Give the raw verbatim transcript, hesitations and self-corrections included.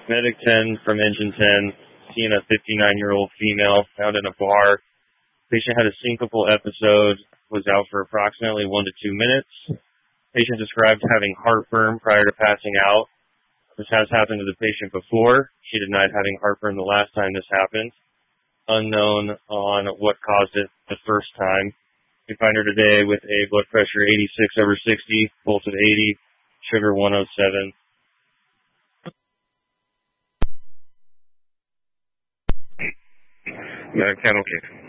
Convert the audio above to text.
Medic ten from Engine ten, seeing a fifty-nine-year-old female found in a bar. Patient had a syncopal episode, was out for approximately one to two minutes. Patient described having heartburn prior to passing out. This has happened to the patient before. She denied having heartburn the last time this happened. Unknown on what caused it the first time. We find her today with a blood pressure eighty-six over sixty, pulse of eighty, sugar one oh seven. Medic ten, okay.